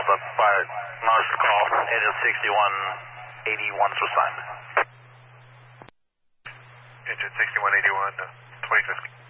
the Mars call, engine 6181 was assigned. Engine 6181, 25th.